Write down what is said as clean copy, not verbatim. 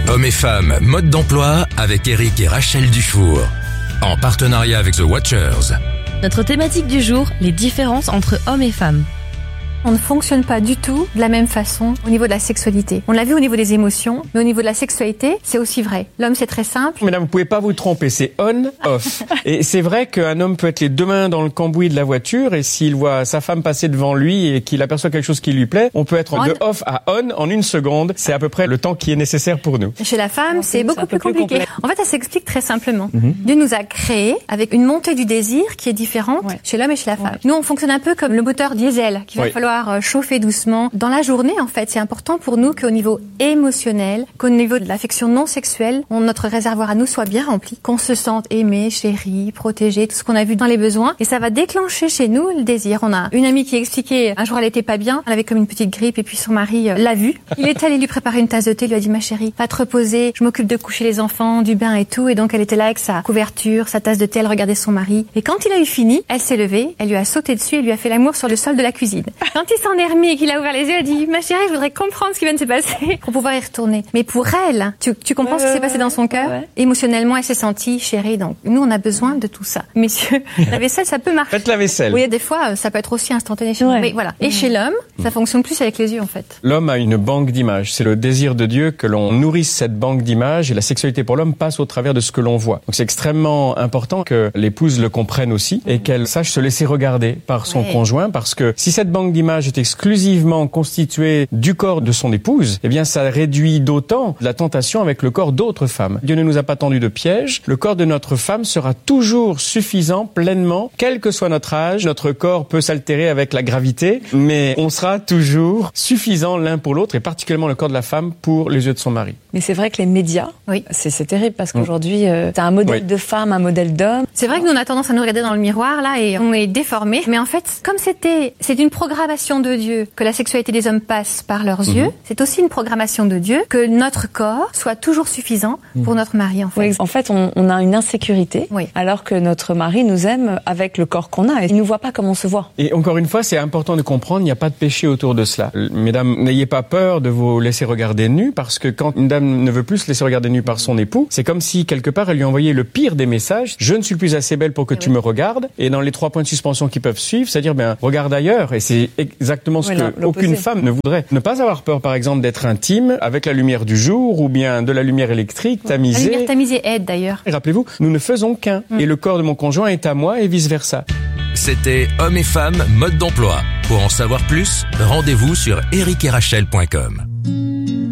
Hommes et femmes, mode d'emploi avec Eric et Rachel Dufour. En partenariat avec The Watchers. Notre thématique du jour, les différences entre hommes et femmes. On ne fonctionne pas du tout de la même façon au niveau de la sexualité. On l'a vu au niveau des émotions, mais au niveau de la sexualité, c'est aussi vrai. L'homme, c'est très simple. Mesdames, vous pouvez pas vous tromper, c'est on, off. Et c'est vrai qu'un homme peut être les deux mains dans le cambouis de la voiture et s'il voit sa femme passer devant lui et qu'il aperçoit quelque chose qui lui plaît, on peut être de off à on en une seconde. C'est à peu près le temps qui est nécessaire pour nous. Chez la femme, c'est beaucoup plus compliqué. En fait, ça s'explique très simplement. Dieu nous a créés avec une montée du désir qui est différente chez l'homme et chez la femme. Nous, on fonctionne un peu comme le moteur diesel qu'il va falloir chauffer doucement. Dans la journée, en fait, c'est important pour nous qu'au niveau émotionnel, qu'au niveau de l'affection non sexuelle, notre réservoir à nous soit bien rempli, qu'on se sente aimé, chéri, protégé, tout ce qu'on a vu dans les besoins. Et ça va déclencher chez nous le désir. On a une amie qui expliquait, un jour elle était pas bien, elle avait comme une petite grippe et puis son mari l'a vue. Il est allé lui préparer une tasse de thé, lui a dit: ma chérie, va te reposer, je m'occupe de coucher les enfants, du bain et tout. Et donc elle était là avec sa couverture, sa tasse de thé, elle regardait son mari. Et quand il a eu fini, elle s'est levée, elle lui a sauté dessus et lui a fait l'amour sur le sol de la cuisine. Quand il s'en est remis et qu'il a ouvert les yeux, elle a dit: ma chérie, je voudrais comprendre ce qui vient de se passer pour pouvoir y retourner. Mais pour elle, tu comprends ce qui s'est passé dans son cœur? Émotionnellement, elle s'est sentie chérie. Donc nous, on a besoin de tout ça. Messieurs, la vaisselle, ça peut marcher. Faites la vaisselle. Oui, des fois, ça peut être aussi instantané chez nous. Mais voilà. Et chez l'homme, ça fonctionne plus avec les yeux, en fait. L'homme a une banque d'images. C'est le désir de Dieu que l'on nourrisse cette banque d'images et la sexualité pour l'homme passe au travers de ce que l'on voit. Donc c'est extrêmement important que l'épouse le comprenne aussi et qu'elle sache se laisser regarder par son conjoint, parce que si cette banque d'images est exclusivement constituée du corps de son épouse, eh bien ça réduit d'autant la tentation avec le corps d'autres femmes. Dieu ne nous a pas tendu de piège. Le corps de notre femme sera toujours suffisant pleinement, quel que soit notre âge. Notre corps peut s'altérer avec la gravité, mais on sera toujours suffisant l'un pour l'autre, et particulièrement le corps de la femme pour les yeux de son mari. Mais c'est vrai que les médias, c'est terrible, parce qu'aujourd'hui, t'as un modèle de femme, un modèle d'homme. C'est vrai que nous, on a tendance à nous regarder dans le miroir, là, et on est déformés. Mais en fait, comme c'est une programmation de Dieu que la sexualité des hommes passe par leurs yeux, c'est aussi une programmation de Dieu que notre corps soit toujours suffisant pour notre mari, en fait. Oui, en fait, on a une insécurité, alors que notre mari nous aime avec le corps qu'on a. Et il nous voit pas comme on se voit. Et encore une fois, c'est important de comprendre, il n'y a pas de péché autour de cela. Mesdames, n'ayez pas peur de vous laisser regarder nu, parce que quand une dame ne veut plus se laisser regarder nu par son époux, c'est comme si, quelque part, elle lui envoyait le pire des messages. Je ne suis plus assez belle pour que tu me regardes. Et dans les 3 points de suspension qui peuvent suivre, c'est-à-dire, regarde ailleurs. Et c'est exactement ce que aucune femme ne voudrait. Ne pas avoir peur, par exemple, d'être intime avec la lumière du jour ou bien de la lumière électrique tamisée. La lumière tamisée aide, d'ailleurs. Et rappelez-vous, nous ne faisons qu'un. Et le corps de mon conjoint est à moi et vice-versa. C'était Hommes et femmes, mode d'emploi. Pour en savoir plus, rendez-vous sur ericetrachel.com.